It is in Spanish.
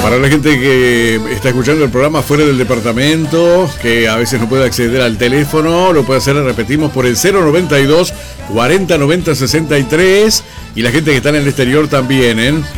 Para la gente que está escuchando el programa fuera del departamento, que a veces no puede acceder al teléfono, lo puede hacer, repetimos, por el 092 40 90 63. Y la gente que está en el exterior también, ¿eh?